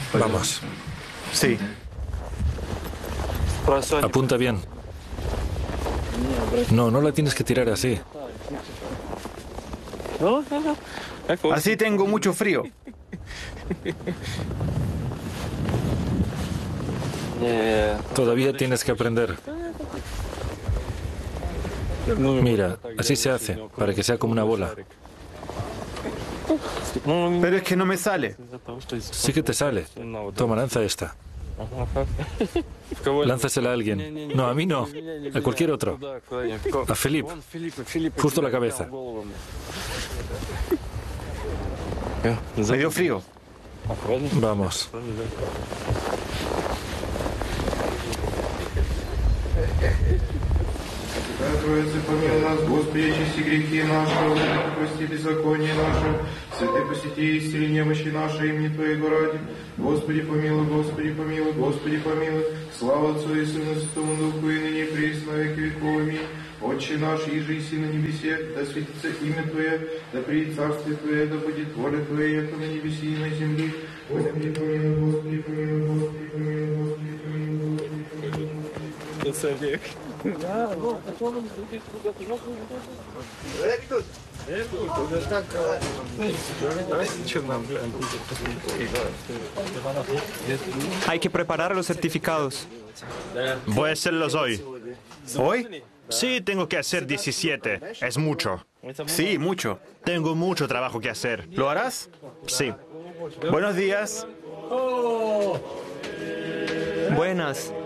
Vamos. Sí. Apunta bien. No, no la tienes que tirar así. Así tengo mucho frío. Todavía tienes que aprender. Mira, así se hace, para que sea como una bola. Pero es que no me sale. Sí que te sale. Toma, lanza esta. Lánzasela a alguien. No, a mí no. A cualquier otro. A Felipe. Justo la cabeza. Me dio frío. Vamos. Троица, помилуй нас, Господи, очисти грехи наши, Господи, прости беззаконие наше, святые посети, исцели немощи наши, имени Твоего ради. Господи, помилуй, Господи, помилуй, Господи, помилуй. Слава Отцу и Сыну и Святому Духу, и ныне и присно, во веки веков. Аминь. Отче наш, иже еси на небесе, да светится имя Твое, да приидет царствие Твое, да будет воля Твоя, яко на небеси и на земле. Господи, помилуй, Господи, помилуй, Господи, помилуй, Господи, помилуй, Господи, помилуй. Hay que preparar los certificados. Voy a hacerlos hoy. ¿Hoy? Sí, tengo que hacer 17. Es mucho. Sí, mucho. Tengo mucho trabajo que hacer. ¿Lo harás? Sí. Buenos días. Buenas.